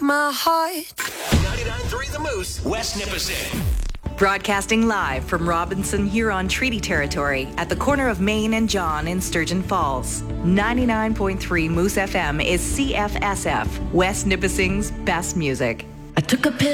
my heart. 99.3 The Moose, West Nipissing. Broadcasting live from Robinson Huron Treaty Territory at the corner of Main and John in Sturgeon Falls. 99.3 Moose FM is CFSF, West Nipissing's best music. I took a pill.